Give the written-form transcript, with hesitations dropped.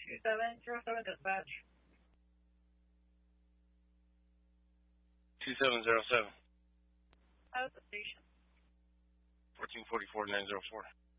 2707 dispatch. 2707. Out of the station. 1444-904.